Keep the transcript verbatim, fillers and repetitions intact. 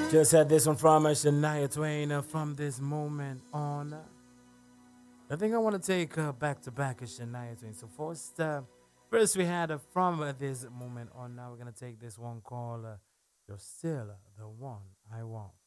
Just had this one from uh, Shania Twain uh, from this moment on. Uh, I think I want to take uh, back to back uh, Shania Twain. So first, uh, first we had uh, from uh, this moment on. Now we're gonna take this one called uh, "You're Still the One I Want."